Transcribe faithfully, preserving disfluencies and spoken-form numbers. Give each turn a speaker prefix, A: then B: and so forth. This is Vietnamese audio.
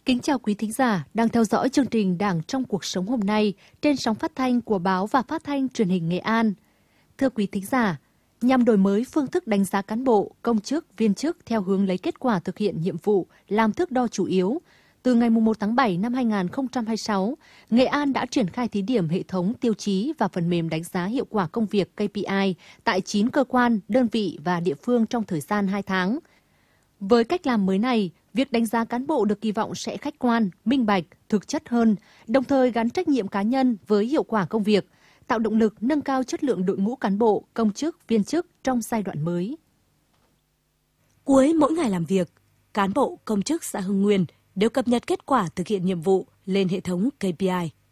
A: Kính chào quý thính giả đang theo dõi chương trình Đảng trong cuộc sống hôm nay trên sóng phát thanh của Báo và Phát thanh Truyền hình Nghệ An. Thưa quý thính giả, nhằm đổi mới phương thức đánh giá cán bộ, công chức, viên chức theo hướng lấy kết quả thực hiện nhiệm vụ làm thước đo chủ yếu, từ ngày mùng một tháng bảy năm hai nghìn không trăm hai mươi sáu, Nghệ An đã triển khai thí điểm hệ thống tiêu chí và phần mềm đánh giá hiệu quả công việc K P I tại chín cơ quan, đơn vị và địa phương trong thời gian hai tháng. Với cách làm mới này, việc đánh giá cán bộ được kỳ vọng sẽ khách quan, minh bạch, thực chất hơn, đồng thời gắn trách nhiệm cá nhân với hiệu quả công việc, tạo động lực nâng cao chất lượng đội ngũ cán bộ, công chức, viên chức trong giai đoạn mới.
B: Cuối mỗi ngày làm việc, cán bộ, công chức xã Hưng Nguyên đều cập nhật kết quả thực hiện nhiệm vụ lên hệ thống K P I.